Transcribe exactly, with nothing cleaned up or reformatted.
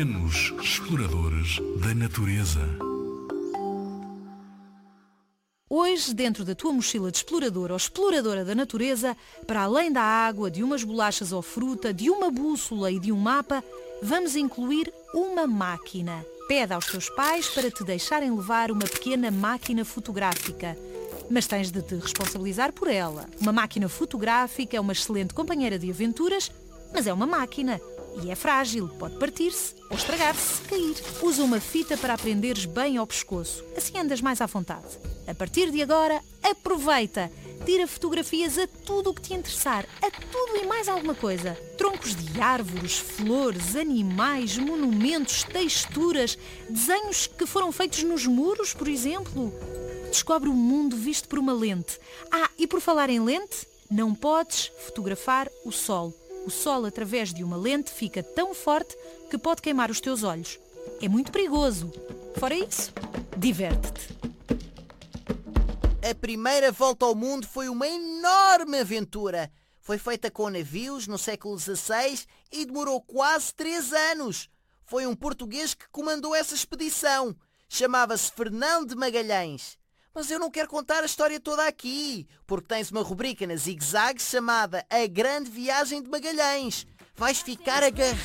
Pequenos exploradores da natureza. Hoje, dentro da tua mochila de explorador ou exploradora da natureza, para além da água, de umas bolachas ou fruta, de uma bússola e de um mapa, vamos incluir uma máquina. Pede aos teus pais para te deixarem levar uma pequena máquina fotográfica. Mas tens de te responsabilizar por ela. Uma máquina fotográfica é uma excelente companheira de aventuras, mas é uma máquina. E é frágil, pode partir-se ou estragar-se se cair. Usa uma fita para prenderes bem ao pescoço, assim andas mais à vontade. A partir de agora, aproveita! Tira fotografias a tudo o que te interessar, a tudo e mais alguma coisa. Troncos de árvores, flores, animais, monumentos, texturas, desenhos que foram feitos nos muros, por exemplo. Descobre o mundo visto por uma lente. Ah, e por falar em lente, não podes fotografar o sol. O sol, através de uma lente, fica tão forte que pode queimar os teus olhos. É muito perigoso. Fora isso, diverte-te. A primeira volta ao mundo foi uma enorme aventura. Foi feita com navios no século dezasseis e demorou quase três anos. Foi um português que comandou essa expedição. Chamava-se Fernão de Magalhães. Mas eu não quero contar a história toda aqui, porque tens uma rubrica na Zig Zag chamada A Grande Viagem de Magalhães. Vais ficar agarrado